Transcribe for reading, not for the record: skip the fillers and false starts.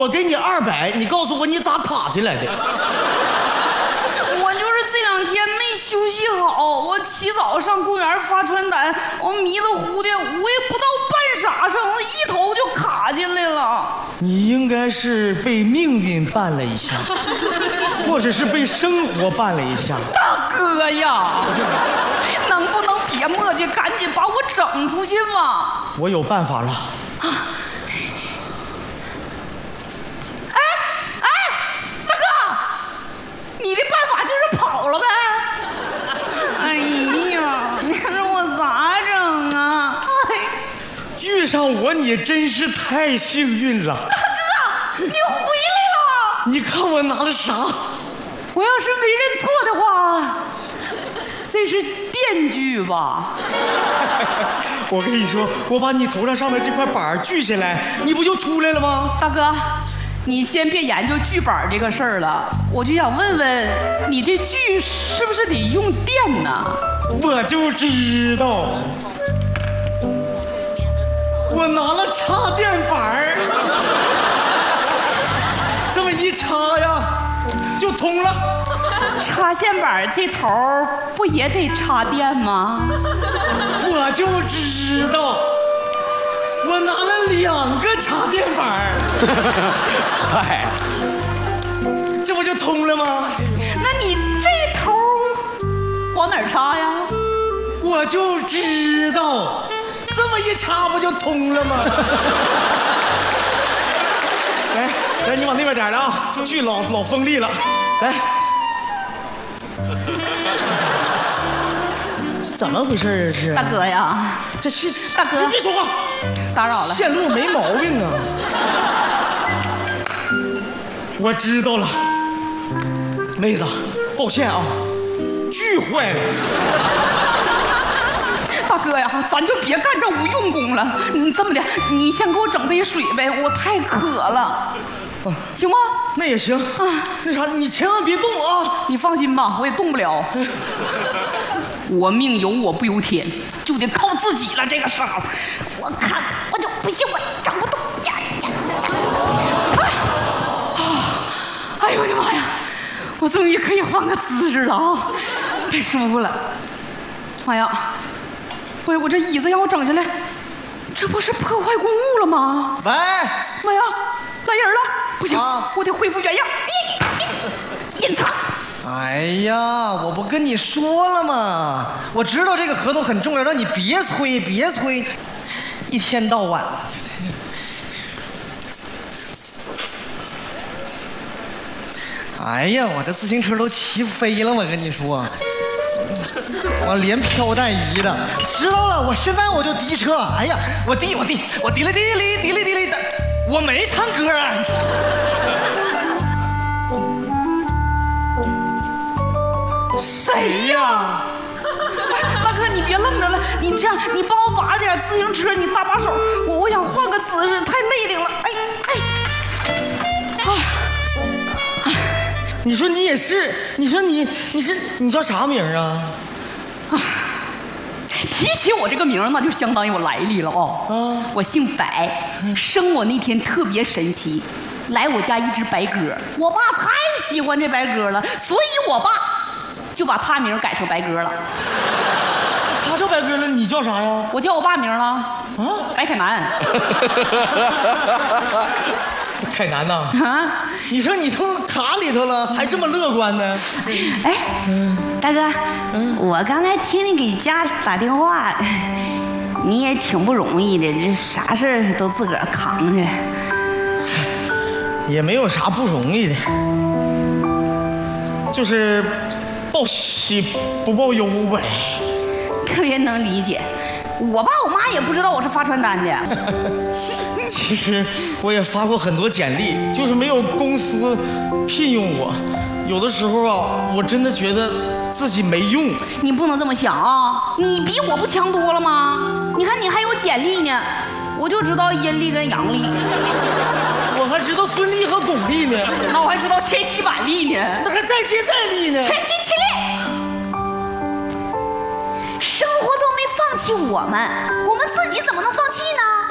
我给你200，你告诉我你咋卡进来的？ 我就是这2天没休息好，我起早上公园发传单，我迷了糊的，我也不知道办啥上，我一头就卡进来了。 你应该是被命运绊了一下，或者是被生活绊了一下。 大哥呀，能不能别磨叽，赶紧把我整出去吧？ 我有办法了。 大哥，你的办法就是跑了呗？哎呀，你看我咋整啊？ 遇上我你真是太幸运了。 大哥，你回来了！ 你看我拿了啥？ 我要是没认错的话，这是电锯吧？ 我跟你说，我把你头上面这块板锯下来，你不就出来了吗？ 大哥，你先别研究锯板这个事儿了，我就想问问，你这锯是不是得用电呢？ 我就知道，我拿了插电板，这么一插呀，就通了。 插线板这头不也得插电吗？ 我就知道，我拿了2个插电板，嗨，这不就通了吗？ 那你这头往哪儿插呀？ 我就知道，这么一插不就通了吗？来，你往那边点来啊，锯老锋利了，来。怎么回事啊？这是大哥呀， 这是大哥， 你别说话， 打扰了。 线路没毛病啊。我知道了，妹子，抱歉啊，锯坏了。 大哥呀，咱就别干这无用功了。你这么的，你先给我整杯水呗，我太渴了，行吗？ 那也行啊。那啥，你千万别动啊！ 你放心吧，我也动不了。我命由我不由天，就得靠自己了。这个时候，我看我就不信我整不动。哎呦我的妈呀！我终于可以换个姿势了啊，太舒服了。妈呀！我这椅子让我整下来，这不是破坏公物了吗？ 喂， 妈呀，来人了！不行，我得恢复原样。隐藏。 哎呀，我不跟你说了吗？我知道这个合同很重要，让你别催，一天到晚的。哎呀，我这自行车都骑飞了，我跟你说，我连飘带移的。知道了，我现在我就提车。哎呀，我滴了滴的，我没唱歌啊。 谁呀？大哥，你别愣着了，你这样，你帮我把点自行车，你搭把手，我想换个姿势，太累挺了。 你说你也是，你说你叫啥名啊？ 提起我这个名，那就相当有来历了哦。我姓白，生我那天特别神奇，来我家一只白鸽，我爸太喜欢这白鸽了，所以我爸就把他名改成白鸽了。 他叫白鸽了，你叫啥呀？ 我叫我爸名了啊，白凯南。 凯南呐，你说你都卡里头了，还这么乐观呢？ 哎，大哥，我刚才听你给家打电话，你也挺不容易的，这啥事儿都自个儿扛着。 也没有啥不容易的，就是报喜不报忧呗。 特别能理解，我爸我妈也不知道我是发传单的。 其实我也发过很多简历，就是没有公司聘用我。有的时候啊，我真的觉得自己没用。 你不能这么想啊！你比我不强多了吗？你看你还有简历呢，我就知道阴历跟阳历， 我还知道孙俪和巩俐呢， 那我还知道千禧板历呢， 那还再接再厉呢。 全心全力。生活都没放弃我们自己怎么能放弃呢？